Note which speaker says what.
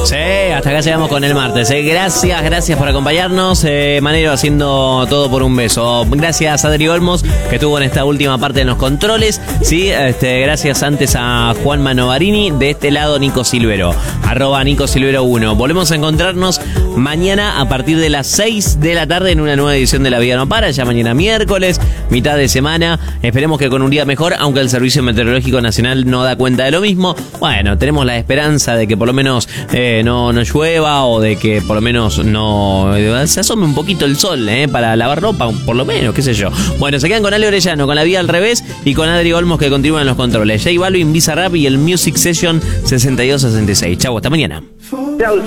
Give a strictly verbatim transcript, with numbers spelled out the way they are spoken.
Speaker 1: Sí, hasta acá llegamos con el martes. ¿eh? Gracias, gracias por acompañarnos. Eh, Manero haciendo todo por un beso. Gracias a Adri Olmos, que estuvo en esta última parte de los controles. Sí, este, gracias antes a Juan Manovarini. De este lado, Nico Silvero. Arroba Nico Silvero uno. Volvemos a encontrarnos mañana a partir de las seis de la tarde en una nueva edición de La Vida No Para. Ya mañana miércoles, mitad de semana. Esperemos que con un día mejor, aunque el Servicio Meteorológico Nacional no da cuenta de lo mismo. Bueno, tenemos la esperanza de que por lo menos eh, no, no llueva o de que por lo menos no eh, se asome un poquito el sol eh, para lavar ropa, por lo menos, qué sé yo. Bueno, se quedan con Ale Orellano, con La Vida al Revés y con Adri Olmos, que continúan en los controles. J Balvin, Bizarrap y el Music Session sesenta y dos sesenta y seis. Chau, hasta mañana. Chau.